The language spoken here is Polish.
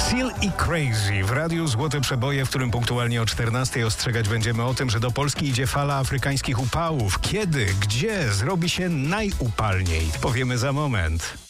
Seal i Crazy w Radiu Złote Przeboje, w którym punktualnie o 14 ostrzegać będziemy o tym, że do Polski idzie fala afrykańskich upałów. Kiedy, gdzie zrobi się najupalniej? Powiemy za moment.